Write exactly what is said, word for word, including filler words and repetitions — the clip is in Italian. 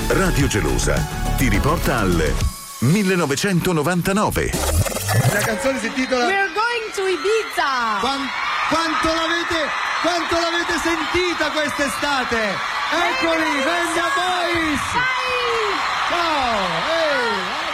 Radio Gelosa ti riporta al millenovecentonovantanove. La canzone si intitola We're going to Ibiza. Quan- quanto l'avete quanto l'avete sentita quest'estate? Eccoli, Venga Boys! Dai! Ciao! Ehi!